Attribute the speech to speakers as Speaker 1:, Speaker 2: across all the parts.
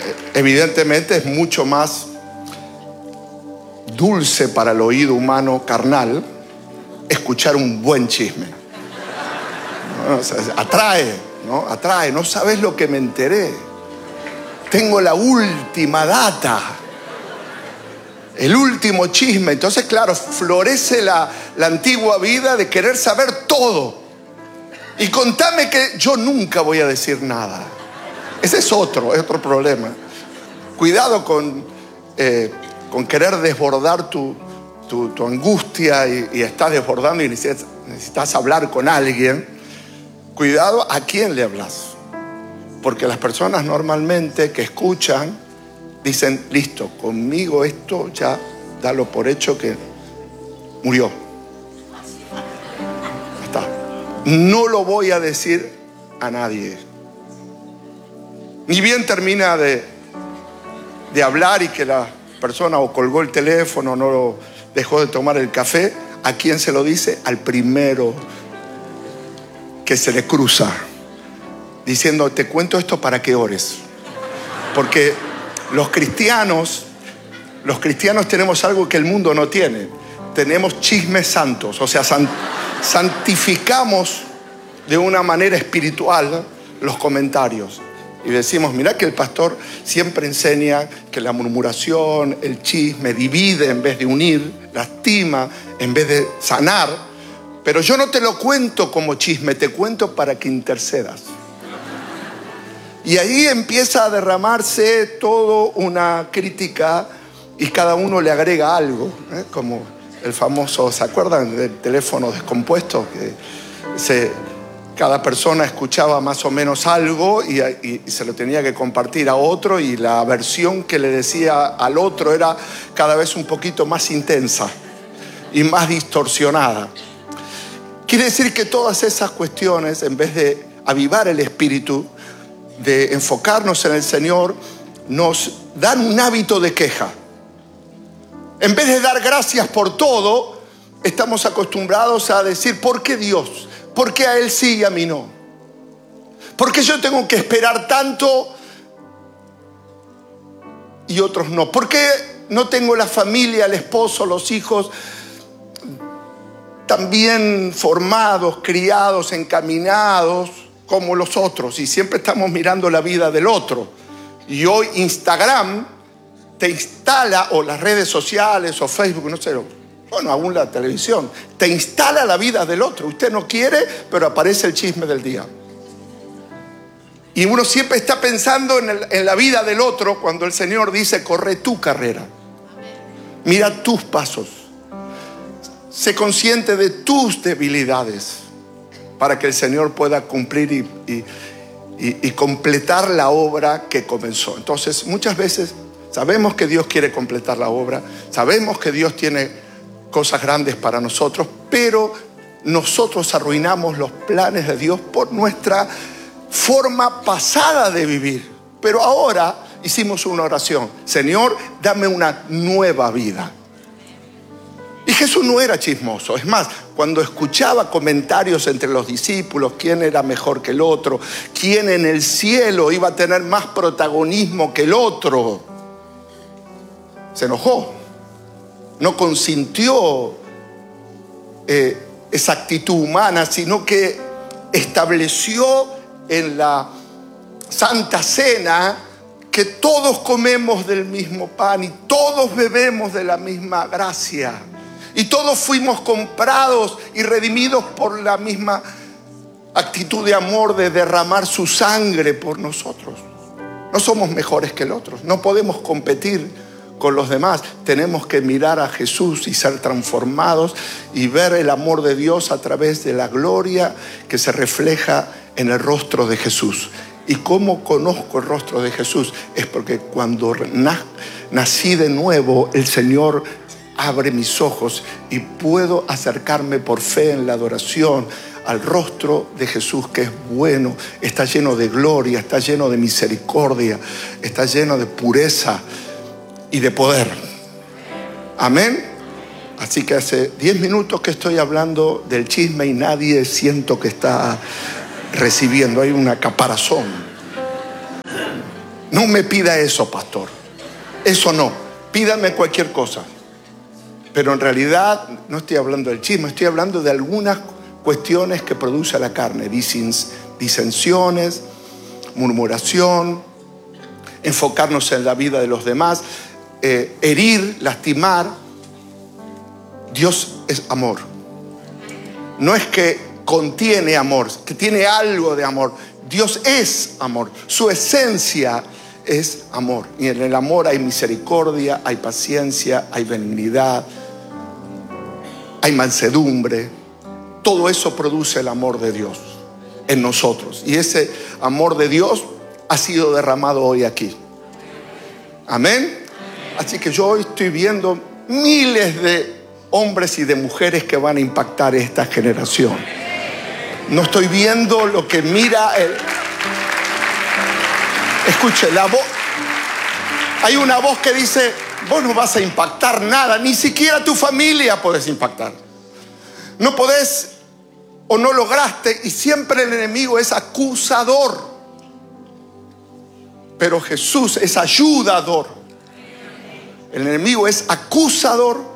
Speaker 1: Evidentemente es mucho más dulce para el oído humano carnal escuchar un buen chisme, ¿no? O sea, atrae, ¿no? Atrae. No sabes lo que me enteré. Tengo la última data, el último chisme. Entonces, claro, florece la antigua vida de querer saber todo. Y contame que yo nunca voy a decir nada. Ese es otro problema. Cuidado con querer desbordar tu angustia y estás desbordando y necesitas hablar con alguien. Cuidado a quién le hablas. Porque las personas normalmente que escuchan dicen, listo, conmigo esto ya dalo por hecho que murió. Ya está. No lo voy a decir a nadie. Ni bien termina de hablar y que la persona o colgó el teléfono o no dejó de tomar el café, ¿a quién se lo dice? Al primero que se le cruza, diciendo, te cuento esto para que ores. Porque los cristianos tenemos algo que el mundo no tiene. Tenemos chismes santos, o sea, santificamos de una manera espiritual los comentarios. Y decimos, mirá que el pastor siempre enseña que la murmuración, el chisme divide en vez de unir, lastima en vez de sanar. Pero yo no te lo cuento como chisme, te cuento para que intercedas. Y ahí empieza a derramarse toda una crítica y cada uno le agrega algo, ¿eh? Como el famoso, ¿se acuerdan del teléfono descompuesto? Que cada persona escuchaba más o menos algo y se lo tenía que compartir a otro, y la versión que le decía al otro era cada vez un poquito más intensa y más distorsionada. Quiere decir que todas esas cuestiones, en vez de avivar el espíritu, de enfocarnos en el Señor, nos dan un hábito de queja. En vez de dar gracias por todo, estamos acostumbrados a decir, ¿por qué Dios? ¿Por qué a Él sí y a mí no? ¿Por qué yo tengo que esperar tanto y otros no? ¿Por qué no tengo la familia, el esposo, los hijos tan bien formados, criados, encaminados como los otros? Y siempre estamos mirando la vida del otro. Y hoy Instagram te instala, o las redes sociales, o Facebook, no sé, bueno, aún la televisión, te instala la vida del otro. Usted no quiere, pero aparece el chisme del día. Y uno siempre está pensando en la vida del otro, cuando el Señor dice, corre tu carrera. Mira tus pasos. Sé consciente de tus debilidades para que el Señor pueda cumplir y completar la obra que comenzó. Entonces, muchas veces sabemos que Dios quiere completar la obra, sabemos que Dios tiene cosas grandes para nosotros, pero nosotros arruinamos los planes de Dios por nuestra forma pasada de vivir. Pero ahora hicimos una oración: Señor, dame una nueva vida. Y Jesús no era chismoso. Es más, cuando escuchaba comentarios entre los discípulos, quién era mejor que el otro, quién en el cielo iba a tener más protagonismo que el otro, se enojó. No consintió esa actitud humana, sino que estableció en la Santa Cena que todos comemos del mismo pan y todos bebemos de la misma gracia. Y todos fuimos comprados y redimidos por la misma actitud de amor, de derramar su sangre por nosotros. No somos mejores que el otro. No podemos competir con los demás. Tenemos que mirar a Jesús y ser transformados y ver el amor de Dios a través de la gloria que se refleja en el rostro de Jesús. ¿Y cómo conozco el rostro de Jesús? Es porque cuando nací de nuevo, el Señor abre mis ojos y puedo acercarme por fe en la adoración al rostro de Jesús, que es bueno, está lleno de gloria, está lleno de misericordia, está lleno de pureza y de poder. Amén. Así que hace 10 minutos que estoy hablando del chisme y nadie siento que está recibiendo. Hay una caparazón. No No me pida eso, pastor. Eso no. Pídame cualquier cosa. Pero en realidad no estoy hablando del chisme, estoy hablando de algunas cuestiones que produce la carne. Disensiones, murmuración, enfocarnos en la vida de los demás, herir, lastimar. Dios es amor. No es que contiene amor, que tiene algo de amor. Dios es amor. Su esencia es amor. Y en el amor hay misericordia, hay paciencia, hay benignidad, hay mansedumbre. Todo eso produce el amor de Dios en nosotros. Y ese amor de Dios ha sido derramado hoy aquí. Amén. Así que yo hoy estoy viendo miles de hombres y de mujeres que van a impactar esta generación. No estoy viendo lo que mira el... Escuche, la voz. Hay una voz que dice: vos no vas a impactar nada, ni siquiera tu familia podés impactar. No podés o no lograste, y siempre el enemigo es acusador. Pero Jesús es ayudador. El enemigo es acusador.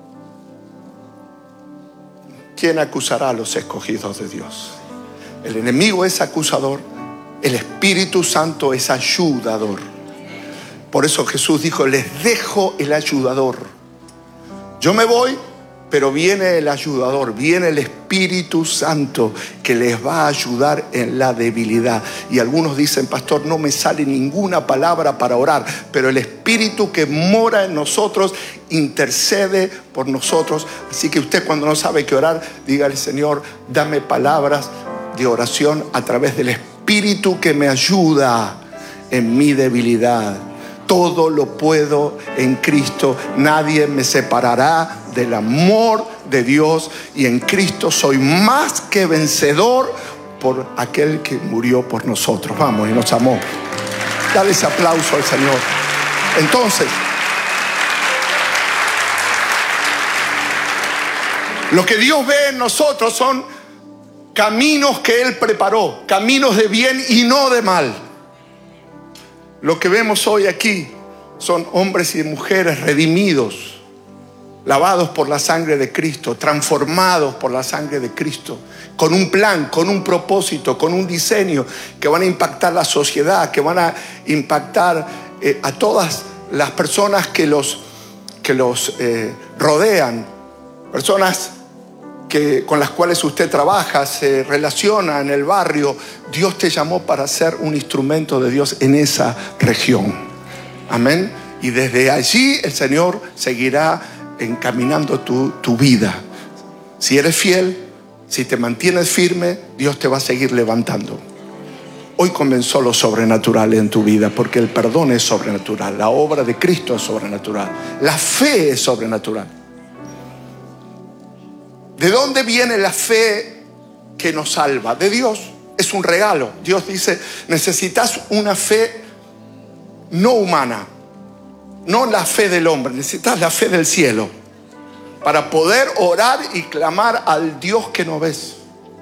Speaker 1: ¿Quién acusará a los escogidos de Dios? El enemigo es acusador. El Espíritu Santo es ayudador. Por eso Jesús dijo: les dejo el ayudador. Yo me voy, pero viene el ayudador, viene el Espíritu Santo que les va a ayudar en la debilidad. Y algunos dicen: pastor, no me sale ninguna palabra para orar. Pero el Espíritu que mora en nosotros intercede por nosotros. Así que usted, cuando no sabe qué orar, dígale: Señor, dame palabras de oración a través del Espíritu que me ayuda en mi debilidad. Todo lo puedo en Cristo. Nadie me separará del amor de Dios. Y en Cristo soy más que vencedor por aquel que murió por nosotros. Vamos, y nos amó. Dale ese aplauso al Señor. Entonces, lo que Dios ve en nosotros son caminos que Él preparó. Caminos de bien y no de mal. Lo que vemos hoy aquí son hombres y mujeres redimidos, lavados por la sangre de Cristo, transformados por la sangre de Cristo, con un plan, con un propósito, con un diseño que van a impactar la sociedad, que van a impactar a todas las personas que los rodean, personas con las cuales usted trabaja, se relaciona en el barrio. Dios te llamó para ser un instrumento de Dios en esa región. Amén. Y desde allí el Señor seguirá encaminando tu vida. Si eres fiel, si te mantienes firme, Dios te va a seguir levantando. Hoy comenzó lo sobrenatural en tu vida, porque el perdón es sobrenatural, la obra de Cristo es sobrenatural, la fe es sobrenatural. ¿De dónde viene la fe que nos salva? De Dios. Es un regalo. Dios dice: necesitas una fe no humana, no la fe del hombre, necesitas la fe del cielo para poder orar y clamar al Dios que no ves.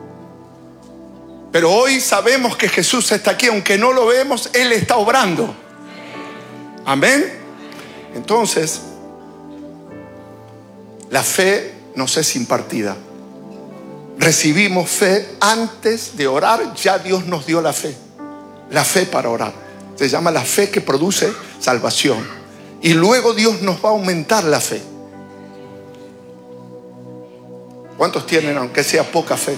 Speaker 1: Pero hoy sabemos que Jesús está aquí, aunque no lo vemos, Él está obrando. Amén. Entonces, la fe nos es impartida. Recibimos fe antes de orar. Ya Dios nos dio la fe para orar. Se llama la fe que produce salvación. Y luego Dios nos va a aumentar la fe. ¿Cuántos tienen, aunque sea poca fe?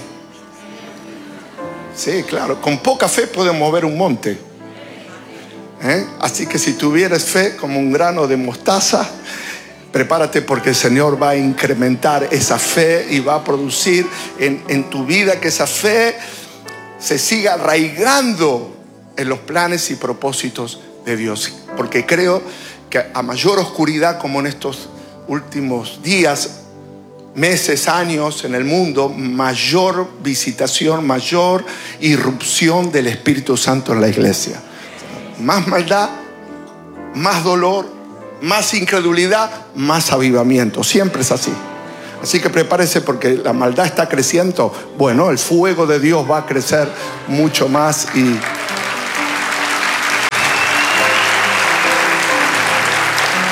Speaker 1: Sí, claro, con poca fe podemos mover un monte. Así que si tuvieras fe como un grano de mostaza, prepárate, porque el Señor va a incrementar esa fe y va a producir en tu vida que esa fe se siga arraigando en los planes y propósitos de Dios. Porque creo que a mayor oscuridad, como en estos últimos días, meses, años en el mundo, mayor visitación, mayor irrupción del Espíritu Santo en la iglesia. Más maldad, más dolor, más incredulidad, más avivamiento. Siempre es así. Así que prepárese, porque la maldad está creciendo. Bueno, el fuego de Dios va a crecer mucho más.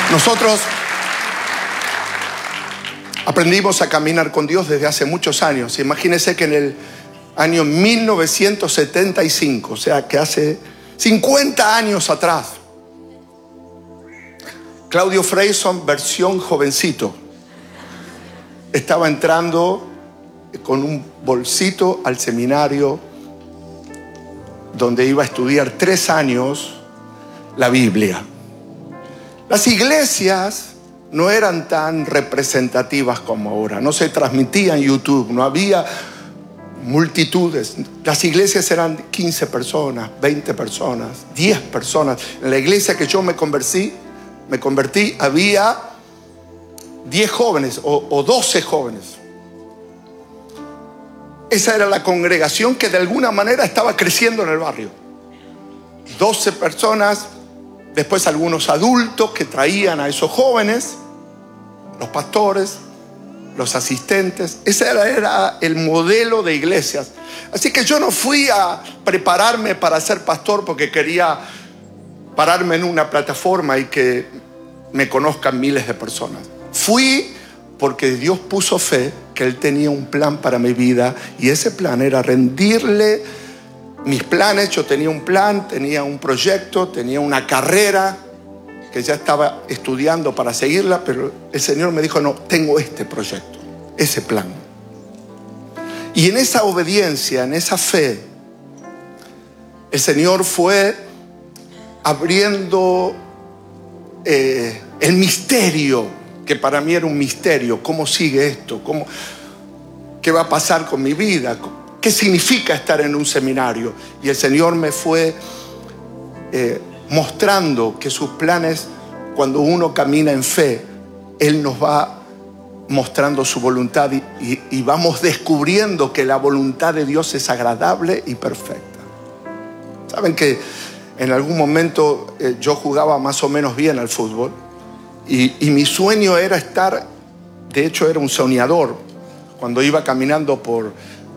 Speaker 1: Nosotros aprendimos a caminar con Dios desde hace muchos años. Imagínense que en el año 1975, o sea que hace 50 años atrás, Claudio Freyson, versión jovencito, estaba entrando con un bolsito al seminario donde iba a estudiar 3 años la Biblia. Las iglesias no eran tan representativas como ahora. No se transmitía en YouTube, no había multitudes. Las iglesias eran 15 personas, 20 personas, 10 personas. En la iglesia que yo me convertí, había 10 jóvenes o 12 jóvenes. Esa era la congregación que de alguna manera estaba creciendo en el barrio. 12 personas. Después algunos adultos que traían a esos jóvenes, los pastores, los asistentes. Ese era el modelo de iglesias. Así que yo no fui a prepararme para ser pastor porque quería pararme en una plataforma y que me conozcan miles de personas. Fui porque Dios puso fe que Él tenía un plan para mi vida, y ese plan era rendirle mis planes. Yo tenía un plan, tenía un proyecto, tenía una carrera que ya estaba estudiando para seguirla, pero el Señor me dijo: no, tengo este proyecto, ese plan. Y en esa obediencia, en esa fe, el Señor fue abriendo el misterio, que para mí era un misterio. ¿Cómo sigue esto? ¿Qué va a pasar con mi vida? ¿Qué significa estar en un seminario? Y el Señor me fue mostrando que sus planes, cuando uno camina en fe, Él nos va mostrando su voluntad y vamos descubriendo que la voluntad de Dios es agradable y perfecta. Saben que en algún momento yo jugaba más o menos bien al fútbol y mi sueño era estar, de hecho era un soñador. Cuando iba caminando por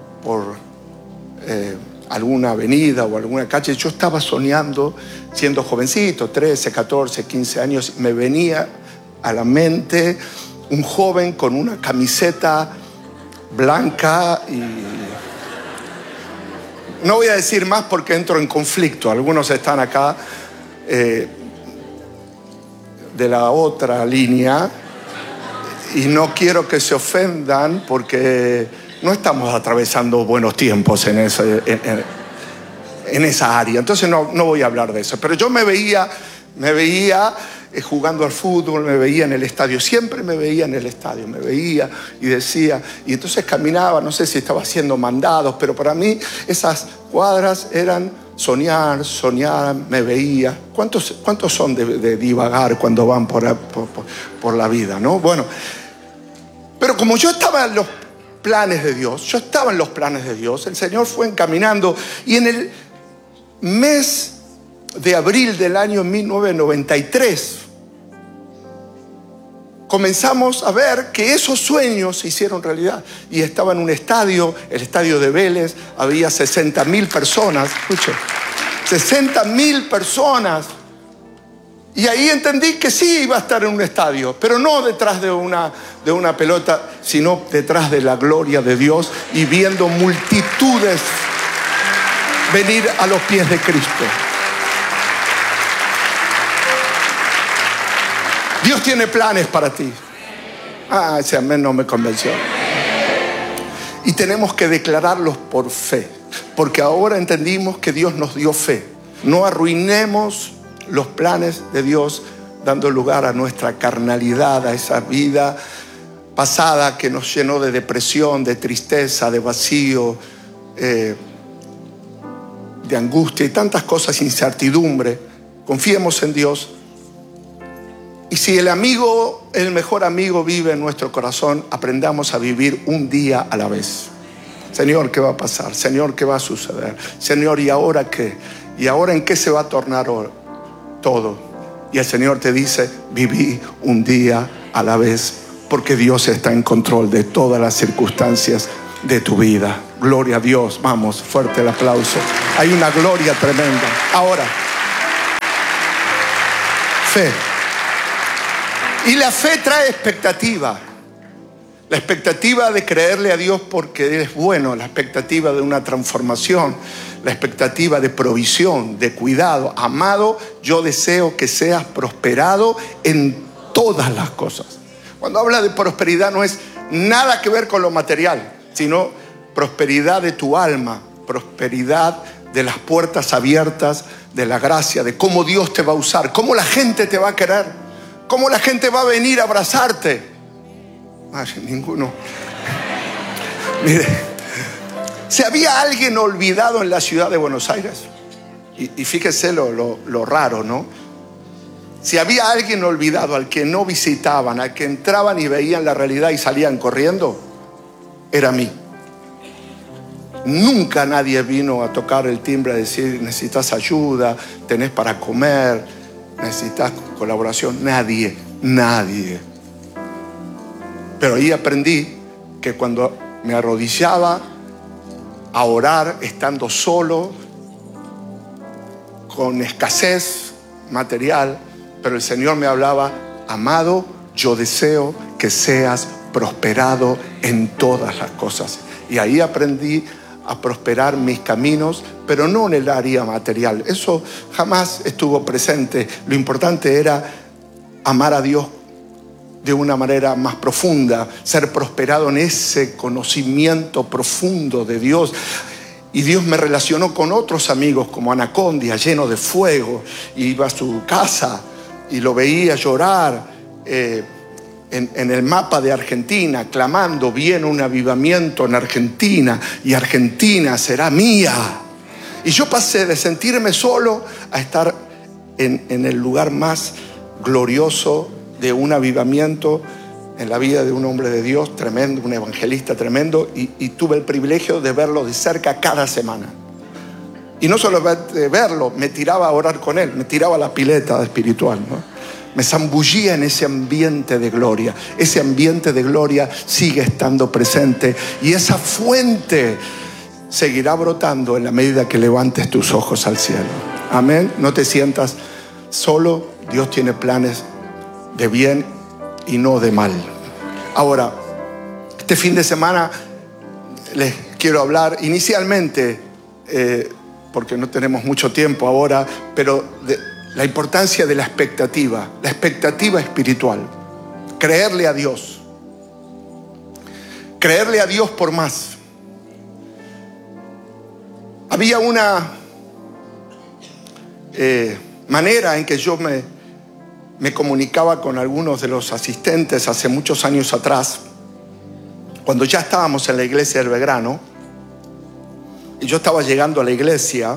Speaker 1: alguna avenida o alguna calle, yo estaba soñando, siendo jovencito, 13, 14, 15 años, me venía a la mente un joven con una camiseta blanca y... No voy a decir más porque entro en conflicto. Algunos están acá de la otra línea y no quiero que se ofendan porque no estamos atravesando buenos tiempos en esa área. Entonces no voy a hablar de eso. Pero yo me veía jugando al fútbol, me veía en el estadio. Siempre me veía en el estadio. Me veía y decía. Y entonces caminaba, no sé si estaba haciendo mandados, pero para mí esas cuadras eran soñar, me veía. ¿Cuántos son de divagar cuando van por la vida, no? Bueno, pero como yo estaba en los planes de Dios, el Señor fue encaminando, y en el mes de abril del año 1993 comenzamos a ver que esos sueños se hicieron realidad. Y estaba en un estadio, el estadio de Vélez, había 60.000 personas, escuchen, 60.000 personas. Y ahí entendí que sí iba a estar en un estadio, pero no detrás de una pelota, sino detrás de la gloria de Dios y viendo multitudes venir a los pies de Cristo. Dios tiene planes para ti. Ese amén no me convenció. Y tenemos que declararlos por fe, porque ahora entendimos que Dios nos dio fe. No arruinemos los planes de Dios dando lugar a nuestra carnalidad, a esa vida pasada que nos llenó de depresión, de tristeza, de vacío, de angustia y tantas cosas, incertidumbre. Confiemos en Dios. Y si el mejor amigo vive en nuestro corazón, aprendamos a vivir un día a la vez. Señor, ¿qué va a pasar? Señor, ¿qué va a suceder? Señor, ¿y ahora qué? ¿Y ahora en qué se va a tornar todo? Y el Señor te dice: viví un día a la vez, porque Dios está en control de todas las circunstancias de tu vida. Gloria a Dios. Vamos, fuerte el aplauso. Hay una gloria tremenda. Ahora, fe. Y la fe trae expectativa. La expectativa de creerle a Dios porque es bueno, la expectativa de una transformación, la expectativa de provisión, de cuidado. Amado, yo deseo que seas prosperado en todas las cosas. Cuando habla de prosperidad no es nada que ver con lo material, sino prosperidad de tu alma, prosperidad de las puertas abiertas, de la gracia, de cómo Dios te va a usar, cómo la gente te va a querer, cómo la gente va a venir a abrazarte. Ay, ninguno. Mire, ¿se había alguien olvidado en la ciudad de Buenos Aires? Y fíjese lo raro, ¿no? Si había alguien olvidado al que no visitaban, al que entraban y veían la realidad y salían corriendo, era mí. Nunca nadie vino a tocar el timbre a decir: necesitas ayuda, tenés para comer, necesitas colaboración. Nadie. Pero ahí aprendí que cuando me arrodillaba a orar, estando solo, con escasez material, pero el Señor me hablaba: amado, yo deseo que seas prosperado en todas las cosas. Y ahí aprendí a prosperar mis caminos, pero no en el área material. Eso jamás estuvo presente. Lo importante era amar a Dios de una manera más profunda, ser prosperado en ese conocimiento profundo de Dios. Y Dios me relacionó con otros amigos como Anacondia, lleno de fuego. Iba a su casa y lo veía llorar en el mapa de Argentina, clamando: viene un avivamiento en Argentina y Argentina será mía. Y yo pasé de sentirme solo a estar en el lugar más glorioso de un avivamiento en la vida de un hombre de Dios tremendo, un evangelista tremendo, y tuve el privilegio de verlo de cerca cada semana. Y no solo de verlo, me tiraba a orar con él, me tiraba a la pileta espiritual, ¿no? Me zambullía en ese ambiente de gloria. Ese ambiente de gloria sigue estando presente y esa fuente seguirá brotando en la medida que levantes tus ojos al cielo. Amén. No te sientas solo. Dios tiene planes de bien y no de mal. Ahora, este fin de semana les quiero hablar inicialmente, porque no tenemos mucho tiempo ahora, pero de la importancia de la expectativa espiritual. Creerle a Dios por más. Había una manera en que yo me comunicaba con algunos de los asistentes hace muchos años atrás, cuando ya estábamos en la iglesia del Belgrano, y yo estaba llegando a la iglesia,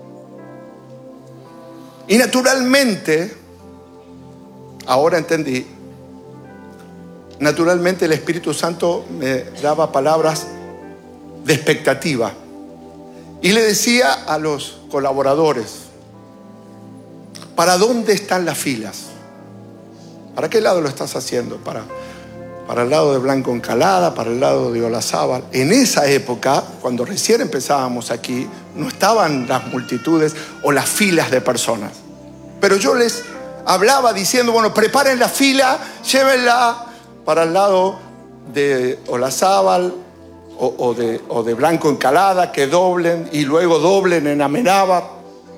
Speaker 1: y naturalmente, ahora entendí, naturalmente el Espíritu Santo me daba palabras de expectativa, y le decía a los colaboradores: ¿para dónde están las filas? ¿Para qué lado lo estás haciendo? Para el lado de Blanco Encalada, para el lado de Olazábal. En esa época, cuando recién empezábamos aquí, no estaban las multitudes o las filas de personas. Pero yo les hablaba diciendo: bueno, preparen la fila, llévenla para el lado de Olazábal o de Blanco Encalada, que doblen y luego doblen en Amenábar.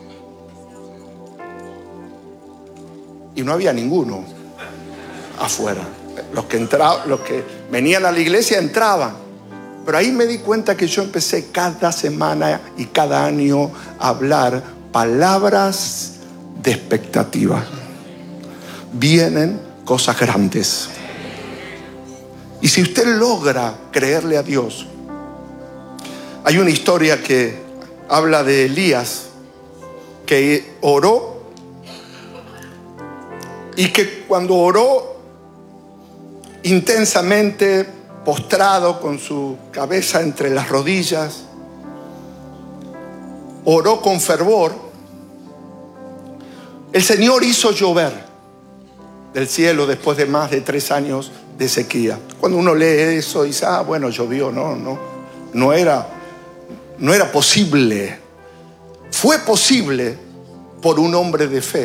Speaker 1: Y no había ninguno afuera. Los que venían a la iglesia entraban. Pero ahí me di cuenta que yo empecé cada semana y cada año a hablar palabras de expectativa. Vienen cosas grandes. Y si usted logra creerle a Dios, hay una historia que habla de Elías, que oró, y que cuando oró intensamente, postrado con su cabeza entre las rodillas, oró con fervor, el Señor hizo llover del cielo después de más de 3 años de sequía. Cuando uno lee eso dice: bueno, llovió. No era posible. Fue posible por un hombre de fe